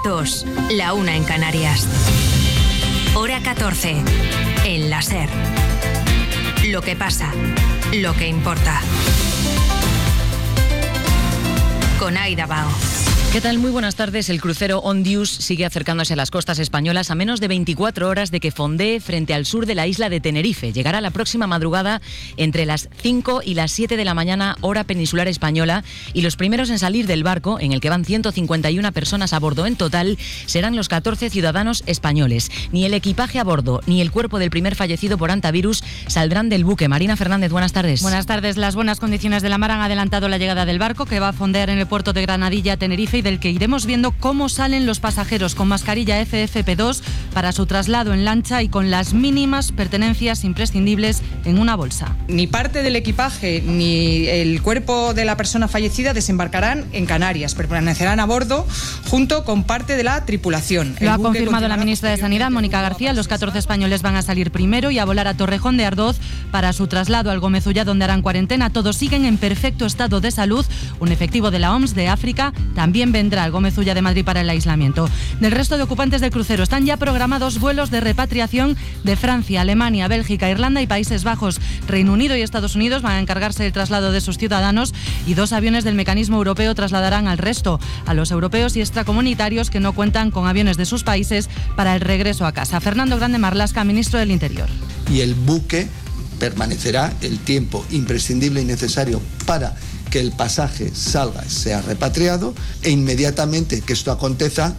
2, la 1 en Canarias. Hora 14, en la SER. Lo que pasa, lo que importa. Con Aida Bao. ¿Qué tal? Muy buenas tardes. El crucero Ondius sigue acercándose a las costas españolas a menos de 24 horas de que fondee frente al sur de la isla de Tenerife. Llegará la próxima madrugada entre las 5 y las 7 de la mañana, hora peninsular española, y los primeros en salir del barco, en el que van 151 personas a bordo en total, serán los 14 ciudadanos españoles. Ni el equipaje a bordo ni el cuerpo del primer fallecido por hantavirus saldrán del buque. Marina Fernández, buenas tardes. Buenas tardes. Las buenas condiciones de la mar han adelantado la llegada del barco, que va a fondear en el puerto de Granadilla, Tenerife, del que iremos viendo cómo salen los pasajeros con mascarilla FFP2 para su traslado en lancha y con las mínimas pertenencias imprescindibles en una bolsa. Ni parte del equipaje ni el cuerpo de la persona fallecida desembarcarán en Canarias, permanecerán a bordo junto con parte de la tripulación. Lo ha confirmado la ministra de Sanidad, Mónica García. Los 14 españoles van a salir primero y a volar a Torrejón de Ardoz para su traslado al Gómez-Ullá, donde harán cuarentena. Todos siguen en perfecto estado de salud. Un efectivo de la OMS de África también vendrá al Gómez-Ullá de Madrid para el aislamiento. Del resto de ocupantes del crucero están ya programados vuelos de repatriación de Francia, Alemania, Bélgica, Irlanda y Países Bajos. Reino Unido y Estados Unidos van a encargarse del traslado de sus ciudadanos y 2 aviones del mecanismo europeo trasladarán al resto, a los europeos y extracomunitarios que no cuentan con aviones de sus países para el regreso a casa. Fernando Grande Marlaska, ministro del Interior. Y el buque permanecerá el tiempo imprescindible y necesario para que el pasaje salga, sea repatriado, e inmediatamente que esto acontezca,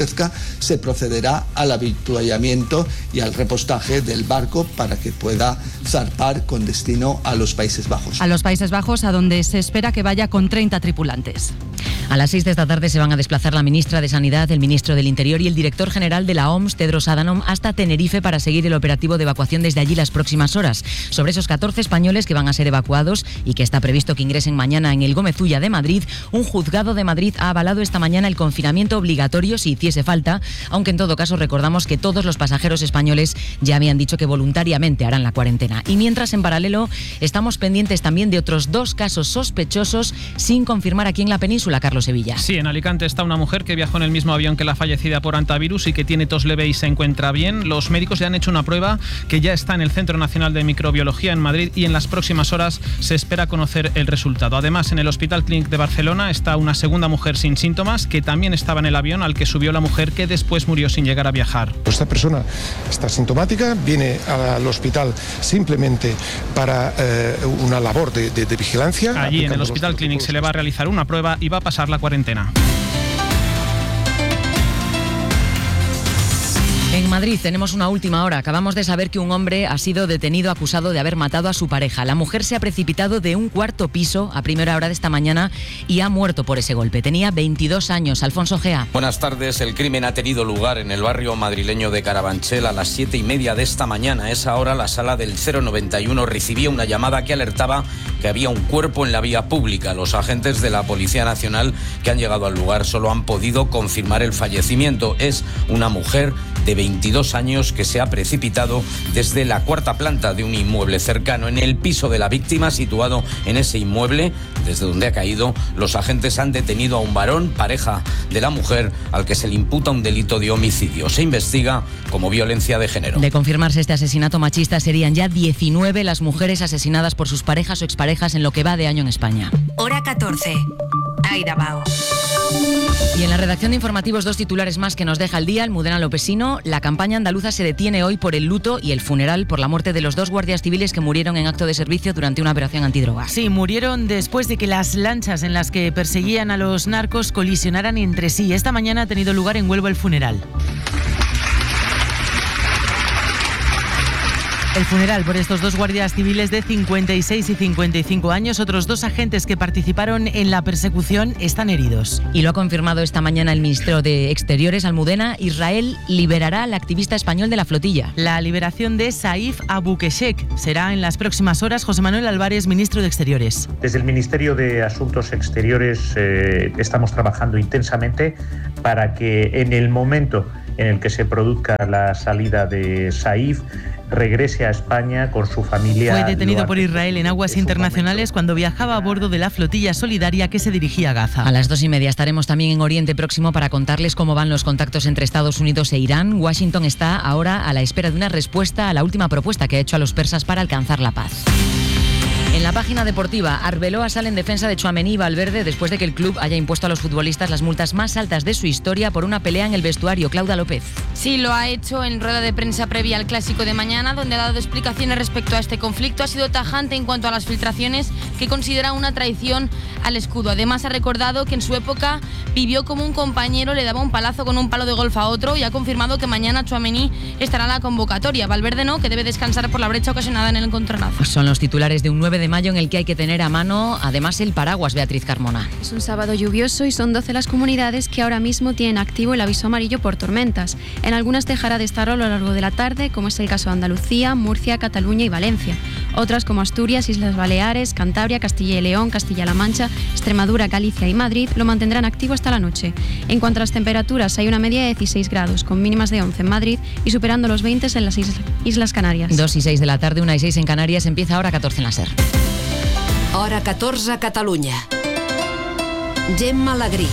se procederá al avituallamiento y al repostaje del barco para que pueda zarpar con destino a los Países Bajos. A los Países Bajos, a donde se espera que vaya con 30 tripulantes. A las 6 de esta tarde se van a desplazar la ministra de Sanidad, el ministro del Interior y el director general de la OMS, Tedros Adhanom, hasta Tenerife para seguir el operativo de evacuación desde allí las próximas horas. Sobre esos 14 españoles que van a ser evacuados y que está previsto que ingresen mañana en el Gómez-Ullá de Madrid, un juzgado de Madrid ha avalado esta mañana el confinamiento obligatorio si hiciese falta, aunque en todo caso recordamos que todos los pasajeros españoles ya habían dicho que voluntariamente harán la cuarentena. Y mientras, en paralelo, estamos pendientes también de otros 2 casos sospechosos sin confirmar aquí en la península, Carlos Sevilla. Sí, en Alicante está una mujer que viajó en el mismo avión que la fallecida por hantavirus y que tiene tos leve y se encuentra bien. Los médicos ya han hecho una prueba que ya está en el Centro Nacional de Microbiología en Madrid y en las próximas horas se espera conocer el resultado. Además, en el Hospital Clínic de Barcelona está una segunda mujer sin síntomas que también estaba en el avión al que subió la mujer, que después murió sin llegar a viajar. Esta persona está sintomática, viene al hospital simplemente para una labor de vigilancia. Allí en el Hospital Clínic se le va a realizar una prueba y va a pasar la cuarentena. En Madrid tenemos una última hora. Acabamos de saber que un hombre ha sido detenido acusado de haber matado a su pareja. La mujer se ha precipitado de un 4º piso a primera hora de esta mañana y ha muerto por ese golpe. Tenía 22 años. Alfonso Gea. Buenas tardes. El crimen ha tenido lugar en el barrio madrileño de Carabanchel a las 7:30 de esta mañana. A esa hora la sala del 091 recibía una llamada que alertaba que había un cuerpo en la vía pública. Los agentes de la Policía Nacional que han llegado al lugar solo han podido confirmar el fallecimiento. Es una mujer de 22 años que se ha precipitado desde la 4ª planta de un inmueble cercano. En el piso de la víctima, situado en ese inmueble, desde donde ha caído, los agentes han detenido a un varón, pareja de la mujer, al que se le imputa un delito de homicidio. Se investiga como violencia de género. De confirmarse este asesinato machista, serían ya 19 las mujeres asesinadas por sus parejas o exparejas en lo que va de año en España. Hora 14. Aida Bao. Y en la redacción de informativos 2 titulares más que nos deja el día. Almudena Lopesino. La campaña andaluza se detiene hoy por el luto y el funeral por la muerte de los 2 guardias civiles que murieron en acto de servicio durante una operación antidrogas. Sí, murieron después de que las lanchas en las que perseguían a los narcos colisionaran entre sí. Esta mañana ha tenido lugar en Huelva el funeral. El funeral por estos 2 guardias civiles de 56 y 55 años. Otros 2 agentes que participaron en la persecución están heridos. Y lo ha confirmado esta mañana el ministro de Exteriores, Almudena. Israel liberará al activista español de la flotilla. La liberación de Saif Abukeshek será en las próximas horas. José Manuel Álvarez, ministro de Exteriores. Desde el Ministerio de Asuntos Exteriores estamos trabajando intensamente para que en el momento en el que se produzca la salida de Saif regrese a España con su familia. Fue detenido por Israel en aguas internacionales cuando viajaba a bordo de la flotilla solidaria que se dirigía a Gaza. A las 2:30 estaremos también en Oriente Próximo para contarles cómo van los contactos entre Estados Unidos e Irán. Washington está ahora a la espera de una respuesta a la última propuesta que ha hecho a los persas para alcanzar la paz. En la página deportiva, Arbeloa sale en defensa de Tchouaméni y Valverde después de que el club haya impuesto a los futbolistas las multas más altas de su historia por una pelea en el vestuario. Claudia López. Sí, lo ha hecho en rueda de prensa previa al Clásico de mañana, donde ha dado explicaciones respecto a este conflicto. Ha sido tajante en cuanto a las filtraciones que considera una traición al escudo. Además, ha recordado que en su época vivió como un compañero le daba un palazo con un palo de golf a otro y ha confirmado que mañana Tchouaméni estará en la convocatoria. Valverde no, que debe descansar por la brecha ocasionada en el encontronazo. Son los titulares de un 9 de mayo en el que hay que tener a mano, además, el paraguas, Beatriz Carmona. Es un sábado lluvioso y son 12 las comunidades que ahora mismo tienen activo el aviso amarillo por tormentas. En algunas dejará de estarlo a lo largo de la tarde, como es el caso de Andalucía, Murcia, Cataluña y Valencia. Otras, como Asturias, Islas Baleares, Cantabria, Castilla y León, Castilla-La Mancha, Extremadura, Galicia y Madrid, lo mantendrán activo hasta la noche. En cuanto a las temperaturas, hay una media de 16 grados, con mínimas de 11 en Madrid y superando los 20 en las Islas Canarias. 2:06 de la tarde, 1:06 en Canarias, empieza hora 14 en la SER. Hora 14 a Catalunya. Gemma Alegrí.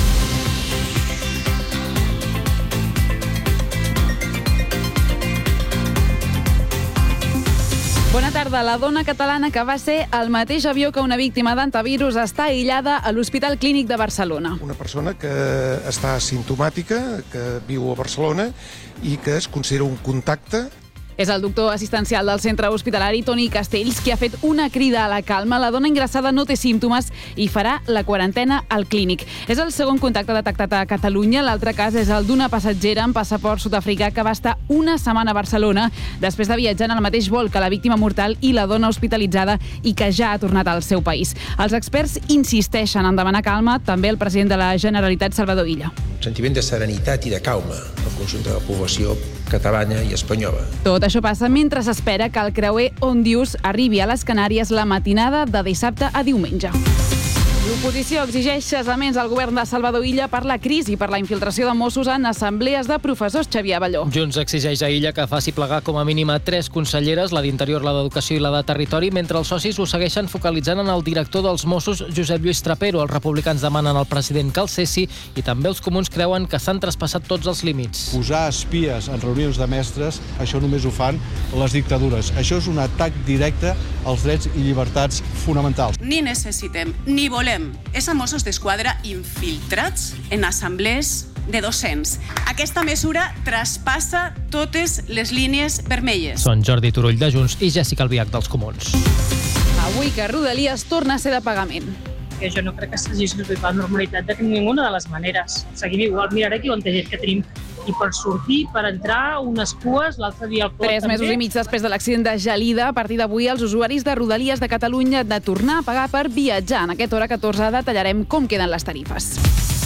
Bona tarda. La dona catalana que va ser el mateix avió que una víctima d'antivirus està aïllada a l'Hospital Clínic de Barcelona. Una persona que està asimptomàtica, que viu a Barcelona i que es considera un contacte. És el doctor assistencial del centre hospitalari, Toni Castells, qui ha fet una crida a la calma. La dona ingressada no té símptomes i farà la quarantena al clínic. És el segon contacte detectat a Catalunya. L'altre cas és el d'una passatgera amb passaport sud-africà que va estar una setmana a Barcelona després de viatjar en el mateix vol que la víctima mortal i la dona hospitalitzada i que ja ha tornat al seu país. Els experts insisteixen en demanar calma, també el president de la Generalitat, Salvador Illa. Un sentiment de serenitat i de calma al conjunt de la població catalana i espanyola. Tot això passa mentre s'espera que el creuer Òndius arribi a les Canàries la matinada de dissabte a diumenge. L'oposició exigeix cessaments al govern de Salvador Illa per la crisi i per la infiltració de Mossos en assemblees de professors. Xavier Abelló. Junts exigeix a Illa que faci plegar com a mínim a 3 conselleres, la d'Interior, la d'Educació i la de Territori, mentre els socis ho segueixen focalitzant en el director dels Mossos, Josep Lluís Trapero. Els republicans demanen al president que el cessi i també els comuns creuen que s'han traspassat tots els límits. Posar espies en reunions de mestres, això només ho fan les dictadures. Això és un atac directe als drets i llibertats fonamentals. Ni necessitem, ni volem és a Mossos d'Esquadra infiltrats en assemblees de docents. Aquesta mesura traspassa totes les línies vermelles. Són Jordi Turull de Junts i Jessica Albiach dels Comuns. Avui que Rodalies torna a ser de pagament. Que jo no crec que s'hagi substituït la normalitat de ninguna de les maneres. Seguim igual, miraré aquí on que tenim i per sortir, per entrar, unes cues, l'altre dia al Clot 3 mesos i mig després de l'accident de Gelida, a partir d'avui els usuaris de Rodalies de Catalunya han de tornar a pagar per viatjar. En aquesta hora 14 detallarem com queden les tarifes.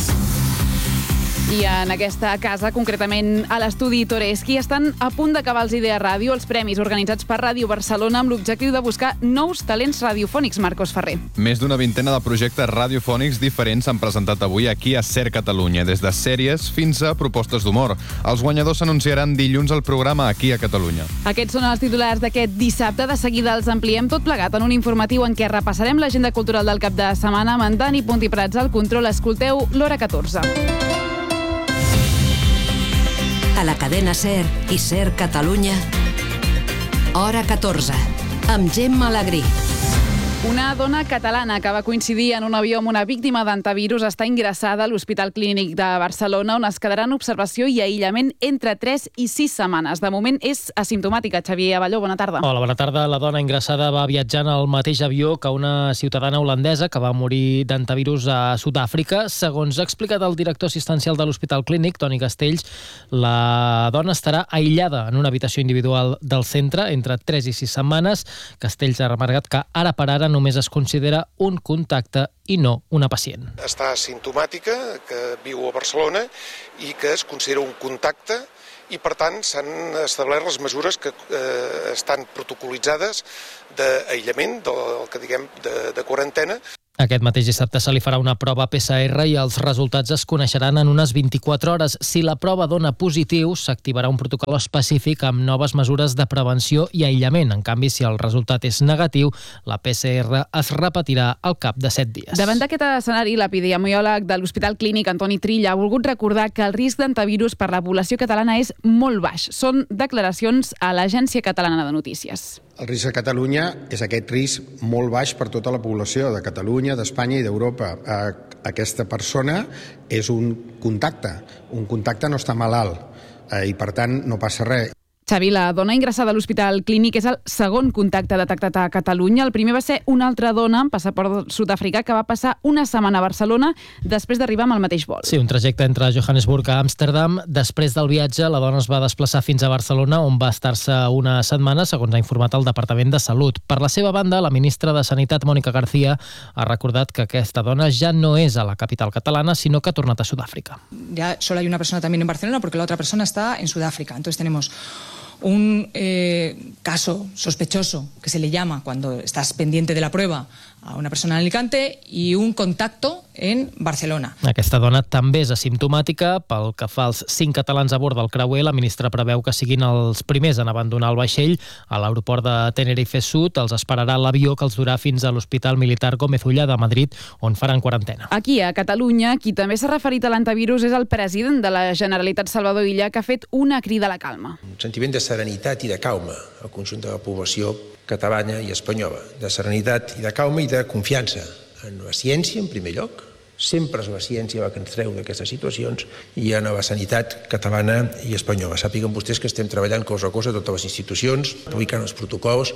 I en aquesta casa, concretament a l'estudi Toreski, estan a punt d'acabar els Idea Ràdio, els premis organitzats per Ràdio Barcelona amb l'objectiu de buscar nous talents radiofònics. Marcos Ferrer. Més d'una vintena de projectes radiofònics diferents s'han presentat avui aquí a SER Catalunya, des de sèries fins a propostes d'humor. Els guanyadors s'anunciaran dilluns al programa aquí a Catalunya. Aquests són els titulars d'aquest dissabte. De seguida els ampliem tot plegat en un informatiu en què repassarem l'agenda cultural del cap de setmana amb en Dani Punt i Prats al control. Escolteu l'Hora 14. A la cadena SER i SER Catalunya, Hora 14, amb Gemma Alegrí. Una dona catalana que va coincidir en un avió amb una víctima d'antivirus està ingressada a l'Hospital Clínic de Barcelona, on es quedarà en observació i aïllament entre 3 i 6 setmanes. De moment és asimptomàtica. Xavier Abelló, bona tarda. Hola, bona tarda. La dona ingressada va viatjar en el mateix avió que una ciutadana holandesa que va morir d'antivirus a Sud-àfrica. Segons ha explicat el director assistencial de l'Hospital Clínic, Toni Castells, la dona estarà aïllada en una habitació individual del centre entre 3 i 6 setmanes. Castells ha remarcat que ara per ara només es considera un contacte i no una pacient. Està asimptomàtica, que viu a Barcelona i que es considera un contacte i, per tant, s'han establert les mesures que estan protocolitzades d'aïllament, de quarantena. Aquest mateix dissabte se li farà una prova PCR i els resultats es coneixeran en unes 24 hores. Si la prova dona positiu, s'activarà un protocol específic amb noves mesures de prevenció i aïllament. En canvi, si el resultat és negatiu, la PCR es repetirà al cap de 7 dies. Davant d'aquest escenari, l'epidemiòleg de l'Hospital Clínic, Antoni Trilla, ha volgut recordar que el risc d'antivirus per la població catalana és molt baix. Són declaracions a l'Agència Catalana de Notícies. El risc a Catalunya és aquest risc molt baix per tota la població de Catalunya, d'Espanya i d'Europa. Aquesta persona és un contacte. Un contacte no està malalt i, per tant, no passa res. Xavi, la dona ingressada a l'Hospital Clínic és el segon contacte detectat a Catalunya. El primer va ser una altra dona amb passaport sud-africà que va passar una setmana a Barcelona després d'arribar amb el mateix vol. Sí, un trajecte entre Johannesburg a Amsterdam. Després del viatge, la dona es va desplaçar fins a Barcelona, on va estar-se una setmana, segons ha informat el Departament de Salut. Per la seva banda, la ministra de Sanitat, Mónica García, ha recordat que aquesta dona ja no és a la capital catalana, sinó que ha tornat a Sud-àfrica. Ya solo hay una persona también en Barcelona porque la otra persona está en Sudáfrica. Entonces tenemos un caso sospechoso, que se le llama cuando estás pendiente de la prueba, a una persona en Alicante, i un contacto en Barcelona. Aquesta dona també és asimptomàtica. Pel que fa als 5 catalans a bord del creuer, la ministra preveu que siguin els primers en abandonar el vaixell. A l'aeroport de Tenerife Sud els esperarà l'avió que els durà fins a l'Hospital Militar Gómez Ulla de Madrid, on faran quarantena. Aquí, a Catalunya, qui també s'ha referit a l'antivirus és el president de la Generalitat, Salvador Illa, que ha fet una crida a la calma. Un sentiment de serenitat i de calma al conjunt de la població catalana i espanyola. De serenitat i de calma i de confiança en la ciència, en primer lloc. Sempre és la ciència la que ens treu d'aquestes situacions, i en la sanitat catalana i espanyola. Sàpiguen vostès que estem treballant cosa a cosa totes les institucions, publicant els protocols.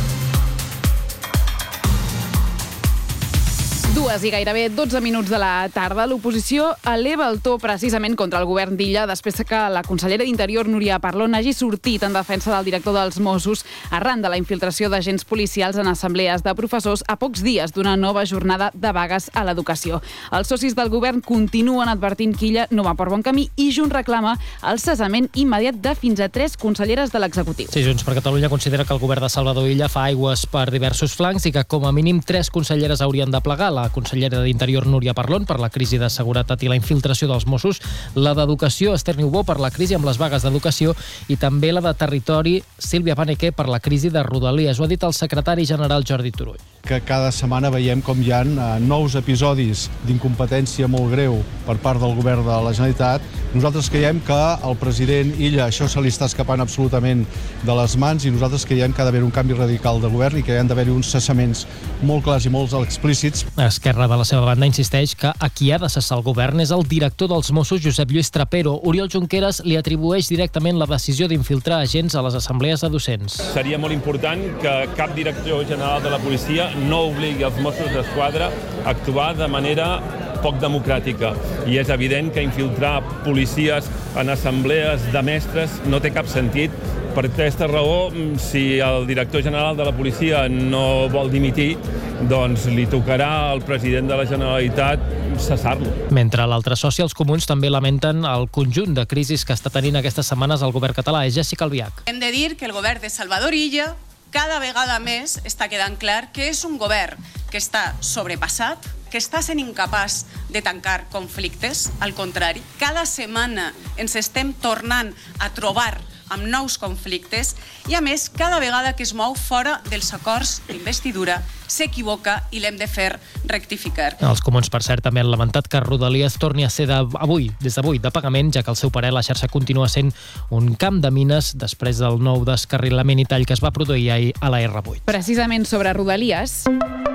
2 i gairebé 12 minuts de la tarda, l'oposició eleva el to precisament contra el govern d'Illa després que la consellera d'Interior, Núria Parlon, hagi sortit en defensa del director dels Mossos arran de la infiltració d'agents policials en assemblees de professors a pocs dies d'una nova jornada de vagues a l'educació. Els socis del govern continuen advertint que Illa no va per bon camí i Junts reclama el cessament immediat de fins a 3 conselleres de l'executiu. Sí, Junts per Catalunya considera que el govern de Salvador Illa fa aigües per diversos flancs i que com a mínim 3 conselleres haurien de plegar: la consellera d'Interior, Núria Parlon, per la crisi de seguretat i la infiltració dels Mossos, la d'Educació, Esther Niubó, per la crisi amb les vagues d'educació, i també la de Territori, Sílvia Paneque, per la crisi de Rodalies. Ho ha dit el secretari general Jordi Turull. Que cada setmana veiem com hi ha nous episodis d'incompetència molt greu per part del govern de la Generalitat. Nosaltres creiem que el president Illa això se li està escapant absolutament de les mans, i nosaltres creiem que ha d'haver un canvi radical de govern i que hi han d'haver uns cessaments molt clars i molt explícits. Esquerra, de la seva banda, insisteix que a qui ha de cessar el govern és el director dels Mossos, Josep Lluís Trapero. Oriol Junqueras li atribueix directament la decisió d'infiltrar agents a les assemblees de docents. Seria molt important que cap director general de la policia no obligui els Mossos d'Esquadra a actuar de manera poc democràtica. I és evident que infiltrar policies en assemblees de mestres no té cap sentit. Per aquesta raó, si el director general de la policia no vol dimitir, doncs li tocarà al president de la Generalitat cessar-lo. Mentre l'altre soci, els comuns, també lamenten el conjunt de crisis que està tenint aquestes setmanes el govern català. És Jessica Albiach. Hem de dir que el govern de Salvador Illa cada vegada més està quedant clar que és un govern que està sobrepassat, que està sent incapaç de tancar conflictes. Al contrari, cada setmana ens estem tornant a trobar amb nous conflictes i, a més, cada vegada que es mou fora dels acords d'investidura s'equivoca i l'hem de fer rectificar. Els comuns, per cert, també han lamentat que Rodalies torni a ser des d'avui de pagament, ja que al seu parer la xarxa continua sent un camp de mines després del nou descarrilament i tall que es va produir ahir a la R8. Precisament sobre Rodalies,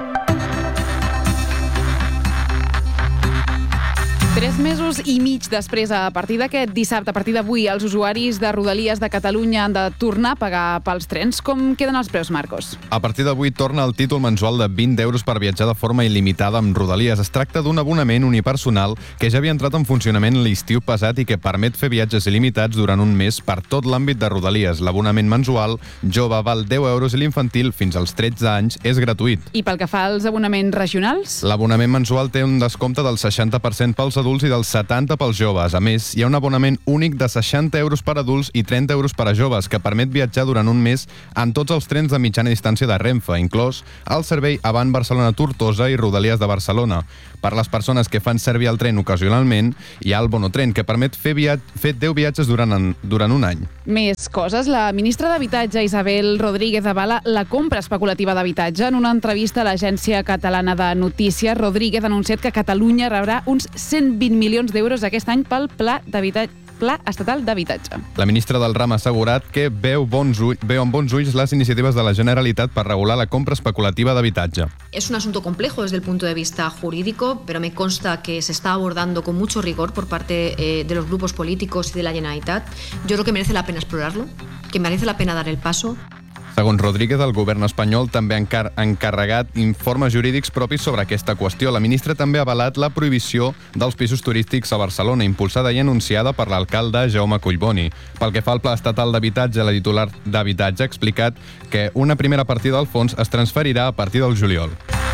3 mesos i mig després, a partir d'aquest dissabte, a partir d'avui, els usuaris de Rodalies de Catalunya han de tornar a pagar pels trens. Com queden els preus, Marcos? A partir d'avui torna el títol mensual de 20 euros per viatjar de forma il·limitada amb Rodalies. Es tracta d'un abonament unipersonal que ja havia entrat en funcionament l'estiu passat i que permet fer viatges il·limitats durant un mes per tot l'àmbit de Rodalies. L'abonament mensual jove val 10 euros i l'infantil fins als 13 anys és gratuït. I pel que fa als abonaments regionals? L'abonament mensual té un descompte del 60% pels adults i i del 70 pels joves. A més, hi ha un abonament únic de 60 euros per adults i 30 euros per a joves, que permet viatjar durant un mes en tots els trens de mitjana distància de Renfe, inclòs el servei Avant Barcelona-Tortosa i Rodalies de Barcelona. Per les persones que fan servir el tren ocasionalment, hi ha el Bonotren, que permet fer 10 viatges durant un any. Més coses. La ministra d'Habitatge, Isabel Rodríguez, avala la compra especulativa d'habitatge. En una entrevista a l'Agència Catalana de Notícies, Rodríguez ha anunciat que Catalunya rebrà uns 120 milions d'euros aquest any pel Pla Estatal d'Habitatge. La ministra del Ram ha assegurat que veu amb bons ulls les iniciatives de la Generalitat per regular la compra especulativa d'habitatge. Es un asunto complejo desde el punto de vista jurídico, pero me consta que se está abordando con mucho rigor por parte de los grupos políticos y de la Generalitat. Yo creo que merece la pena explorarlo, que merece la pena dar el paso. Segons Rodríguez, el govern espanyol també ha encarregat informes jurídics propis sobre aquesta qüestió. La ministra també ha avalat la prohibició dels pisos turístics a Barcelona, impulsada i anunciada per l'alcalde Jaume Collboni. Pel que fa al Pla Estatal d'Habitatge, la titular d'Habitatge ha explicat que una primera partida del fons es transferirà a partir del juliol.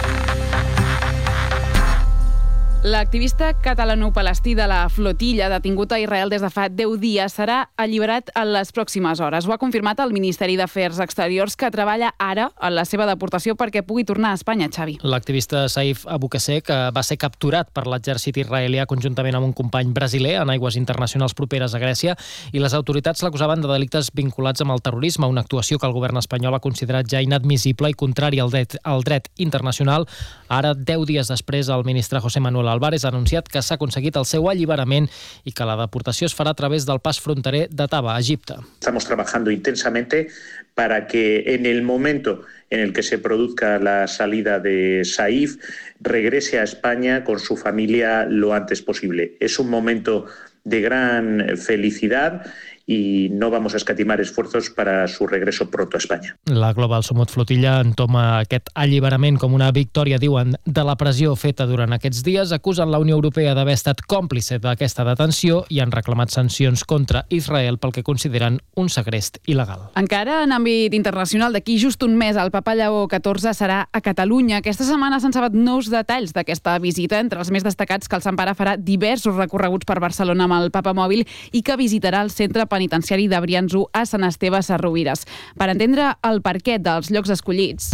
L'activista catalano-palestí de la flotilla, detingut a Israel des de fa 10 dies, serà alliberat en les pròximes hores. Ho ha confirmat el Ministeri d'Afers Exteriors, que treballa ara en la seva deportació perquè pugui tornar a Espanya, Xavi. L'activista Saif Abu Qasek va ser capturat per l'exèrcit israelià conjuntament amb un company brasiler en aigües internacionals properes a Grècia, i les autoritats l'acusaven de delictes vinculats amb el terrorisme, una actuació que el govern espanyol ha considerat ja inadmissible i contrària al dret internacional. Ara, 10 dies després, el ministre José Manuel Álvarez ha anunciat que s'ha aconseguit el seu alliberament i que la deportació es farà a través del pas fronterer de Taba, a Egipte. Estamos trabajando intensamente para que en el momento en el que se produzca la salida de Saif, regrese a España con su familia lo antes posible. Es un momento de gran felicidad y no vamos a escatimar esfuerzos para su regreso pronto a España. La Global Sumut Flotilla entoma aquest alliberament com una victòria, diuen, de la pressió feta durant aquests dies, acusen la Unió Europea d'haver estat còmplice d'aquesta detenció i han reclamat sancions contra Israel pel que consideren un segrest il·legal. Encara en àmbit internacional, d'aquí just un mes el Papa Lleó XIV serà a Catalunya. Aquesta setmana s'han sabut nous detalls d'aquesta visita, entre els més destacats que el Sant Pare farà diversos recorreguts per Barcelona amb el Papa Mòbil i que visitarà el centre penitenciari de Brians-1 a Sant Esteve Sesrovires. Per entendre el perquè dels llocs escollits.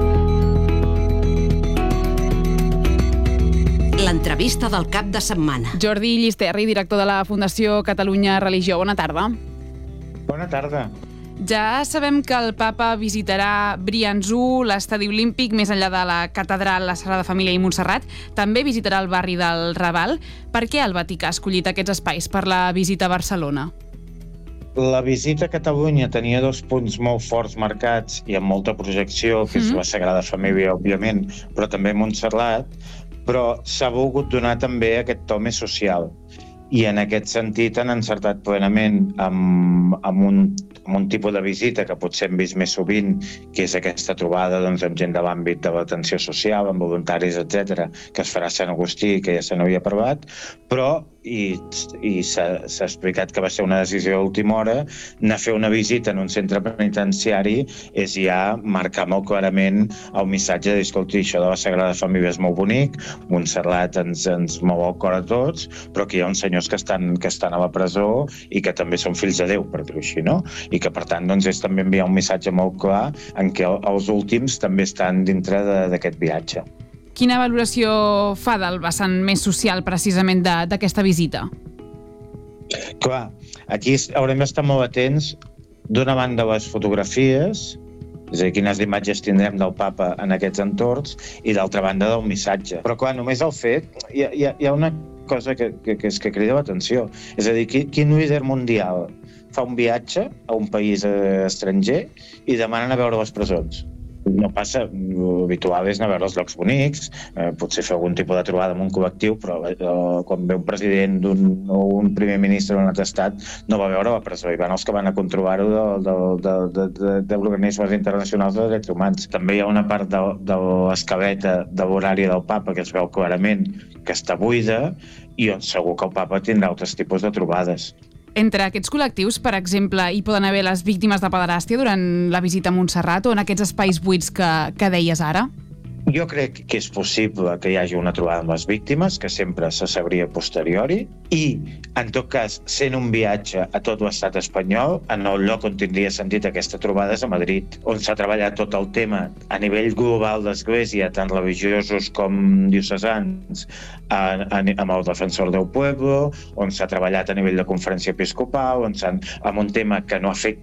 L'entrevista del cap de setmana. Jordi Llisterri, director de la Fundació Catalunya Religió. Bona tarda. Bona tarda. Ja sabem que el papa visitarà Brians-1, l'estadi olímpic, més enllà de la catedral, la Sagrada Família i Montserrat. També visitarà el barri del Raval. Per què el Vaticà ha escollit aquests espais per la visita a Barcelona? La visita a Catalunya tenia 2 punts molt forts marcats i amb molta projecció, que és la Sagrada Família, òbviament, però també Montserrat, però s'ha volgut donar també aquest to més social. I en aquest sentit han encertat plenament amb un tipus de visita que potser hem vist més sovint, que és aquesta trobada amb gent de l'àmbit de l'atenció social, amb voluntaris, etc., que es farà a Sant Agustí, que ja se n'havia parlat, però s'ha explicat que va ser una decisió d'última hora. Anar a fer una visita en un centre penitenciari és ja marcar molt clarament el missatge de dir, escolti, això de la Sagrada Família és molt bonic, Montserrat ens mou el cor a tots, però que hi ha uns senyors que estan a la presó i que també són fills de Déu, per dir-ho així, no? I que, per tant, és també enviar un missatge molt clar en què els últims també estan dintre d'aquest viatge. Quina valoració fa del vessant més social, precisament, d'aquesta visita? Clar, aquí haurem d'estar molt atents, d'una banda, les fotografies, és a dir, quines imatges tindrem del papa en aquests entorns, i d'altra banda, del missatge. Però, clar, només el fet, hi ha una cosa que crida l'atenció. És a dir, quin líder mundial fa un viatge a un país estranger i demanen a veure les presons? No passa, l'habitual és anar a veure els llocs bonics, potser fer algun tipus de trobada amb un col·lectiu, però quan ve un president o un primer ministre d'un altre estat no va veure la presó, i van els que van a controlar-ho d'organismes internacionals de drets humans. També hi ha una part de l'escaleta de l'horari del papa que es veu clarament que està buida i on segur que el papa tindrà altres tipus de trobades. Entre aquests col·lectius, per exemple, hi poden haver les víctimes de pederàstia durant la visita a Montserrat o en aquests espais buits que deies ara? Jo crec que és possible que hi hagi una trobada amb les víctimes, que sempre se sabria a posteriori, i, en tot cas, sent un viatge a tot l'estat espanyol, en el lloc on tindria sentit aquesta trobada és a Madrid, on s'ha treballat tot el tema a nivell global d'Església, tant religiosos com diocesans, amb el defensor del pueblo, on s'ha treballat a nivell de conferència episcopal, amb un tema que no afecta